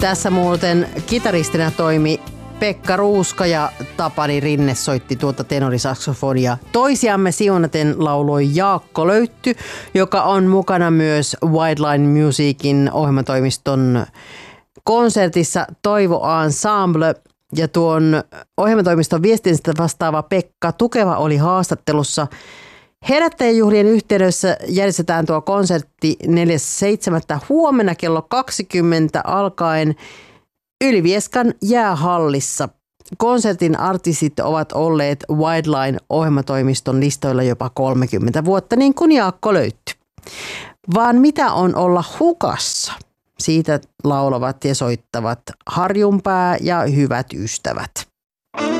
Tässä muuten kitaristina toimi Pekka Ruuska ja Tapani Rinne soitti tuota tenorisaksofonia. Toisiamme siunaten lauloi Jaakko Löytty, joka on mukana myös Wildline Musicin ohjelmatoimiston konsertissa Toivo Ensemble. Ja tuon ohjelmatoimiston viestinnästä vastaava Pekka Tukeva oli haastattelussa. Herättäjäjuhlien yhteydessä järjestetään tuo konsertti 4.7. huomenna kello 20 alkaen Ylivieskan jäähallissa. Konsertin artistit ovat olleet Wildline-ohjelmatoimiston listoilla jopa 30 vuotta, niin kuin Jaakko Löytty. Vaan mitä on olla hukassa? Siitä laulavat ja soittavat Harjunpää ja Hyvät ystävät.